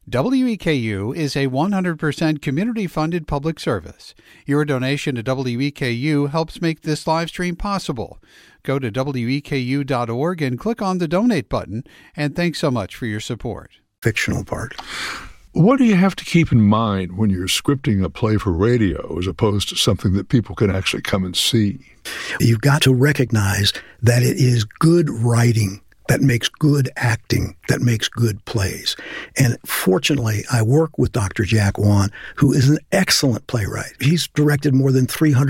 WEKU is a 100% community-funded public service. Your donation to WEKU helps make this live stream possible. Go to weku.org and click on the donate button, and thanks so much for your support. Fictional part. What do you have to keep in mind when you're scripting a play for radio as opposed to something that people can actually come and see? You've got to recognize that it is good writing that makes good acting, that makes good plays. And fortunately, I work with Dr. Jack Wan, who is an excellent playwright. He's directed more than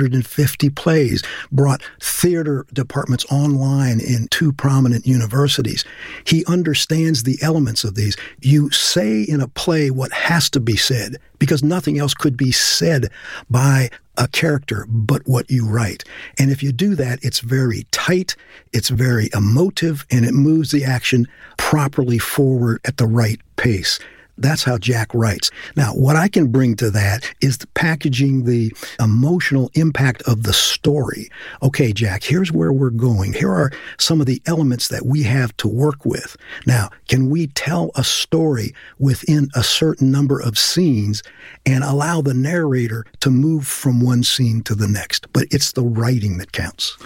350 plays, brought theater departments online in 2 prominent universities. He understands the elements of these. You say in a play what has to be said, because nothing else could be said by a character but what you write. And if you do that, it's very tight, it's very emotive, and it moves the action properly forward at the right pace. That's how Jack writes. Now, what I can bring to that is the packaging the emotional impact of the story. Okay, Jack, here's where we're going. Here are some of the elements that we have to work with. Now, can we tell a story within a certain number of scenes and allow the narrator to move from one scene to the next? But it's the writing that counts.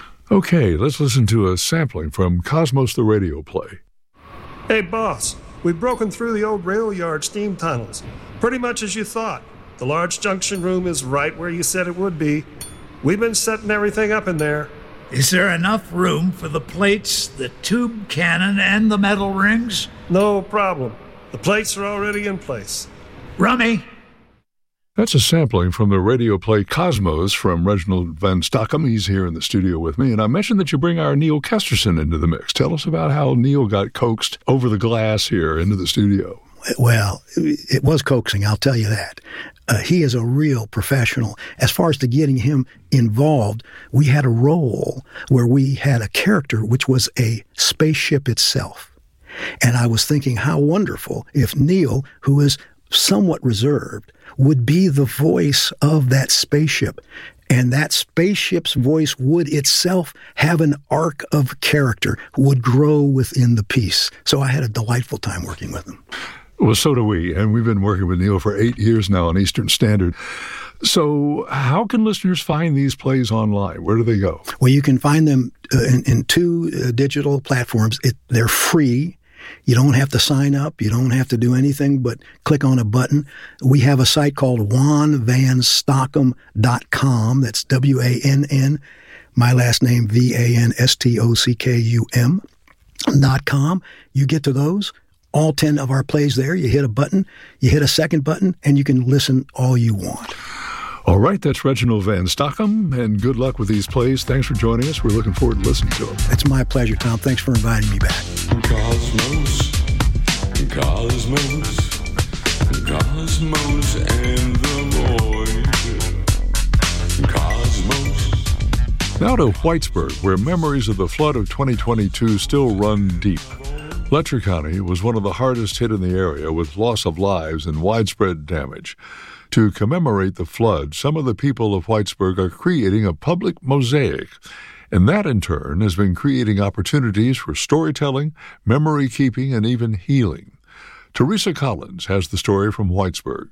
Okay, let's listen to a sampling from Cosmos the Radio play. Hey, boss. We've broken through the old rail yard steam tunnels. Pretty much as you thought. The large junction room is right where you said it would be. We've been setting everything up in there. Is there enough room for the plates, the tube cannon, and the metal rings? No problem. The plates are already in place. Rummy. That's a sampling from the radio play Cosmos from Reginald Van Stockham. He's here in the studio with me. And I mentioned that you bring our Neil Kesterson into the mix. Tell us about how Neil got coaxed over the glass here into the studio. Well, it was coaxing, I'll tell you that. He is a real professional. As far as to getting him involved, we had a role where we had a character which was a spaceship itself. And I was thinking how wonderful if Neil, who is somewhat reserved, would be the voice of that spaceship. And that spaceship's voice would itself have an arc of character, would grow within the piece. So I had a delightful time working with him. Well, so do we. And we've been working with Neil for 8 years now on Eastern Standard. So how can listeners find these plays online? Where do they go? Well, you can find them in 2 digital platforms. They're free. You don't have to sign up. You don't have to do anything but click on a button. We have a site called WannVanStockham.com. That's WANN, my last name, VANSTOCKUM.com. You get to those, all 10 of our plays there. You hit a button, you hit a second button, and you can listen all you want. All right, that's Reginald Van Stockham, and good luck with these plays. Thanks for joining us. We're looking forward to listening to them. It's my pleasure, Tom. Thanks for inviting me back. Cosmos, Cosmos, Cosmos and the void. Cosmos. Now to Whitesburg, where memories of the flood of 2022 still run deep. Letcher County was one of the hardest hit in the area, with loss of lives and widespread damage. To commemorate the flood, some of the people of Whitesburg are creating a public mosaic, and that in turn has been creating opportunities for storytelling, memory keeping, and even healing. Teresa Collins has the story from Whitesburg.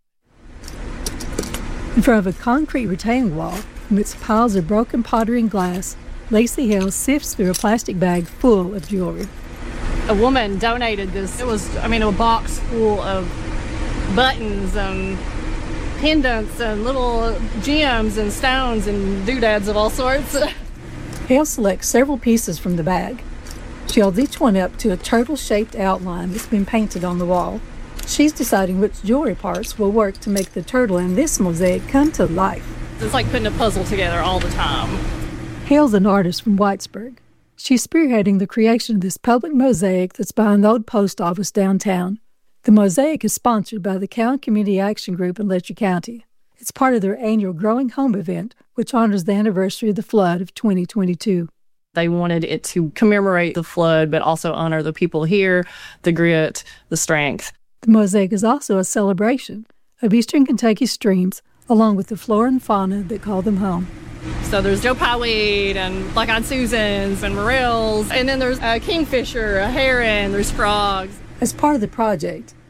In front of a concrete retaining wall, amidst piles of broken pottery and glass, Lacey Hale sifts through a plastic bag full of jewelry. A woman donated this. It was, a box full of buttons and pendants and little gems and stones and doodads of all sorts. Hale selects several pieces from the bag. She holds each one up to a turtle-shaped outline that's been painted on the wall. She's deciding which jewelry parts will work to make the turtle in this mosaic come to life. It's like putting a puzzle together all the time. Hale's an artist from Whitesburg. She's spearheading the creation of this public mosaic that's behind the old post office downtown. The mosaic is sponsored by the Cowan Community Action Group in Letcher County. It's part of their annual Growing Home event, which honors the anniversary of the flood of 2022. They wanted it to commemorate the flood, but also honor the people here, the grit, the strength. The mosaic is also a celebration of Eastern Kentucky streams, along with the flora and fauna that call them home. So there's Joe Pyeweed and Black-Eyed Susans and morels, and then there's a kingfisher, a heron, there's frogs. As part of the project,